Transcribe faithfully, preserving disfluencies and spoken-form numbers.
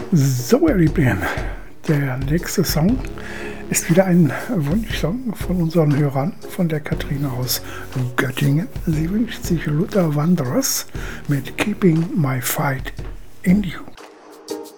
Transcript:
So, ihr Lieben, der nächste Song ist wieder ein Wunschsong von unseren Hörern, von der Katrine aus Göttingen. Sie wünscht sich Luther Vandross mit Keeping My Fight in You.